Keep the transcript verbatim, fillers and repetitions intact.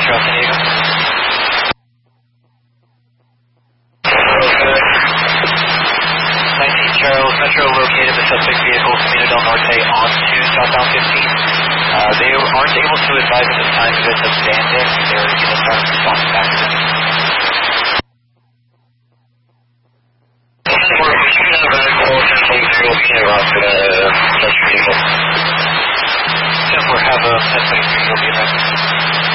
Trail, San Diego. nineteen Charles, Metro located the suspect vehicle Camino del Norte onto southbound fifteen. Uh, they aren't able to advise at this time if it's abandoned. They're going to start responding back to them. ten four, have a ten twenty-three, you'll be there.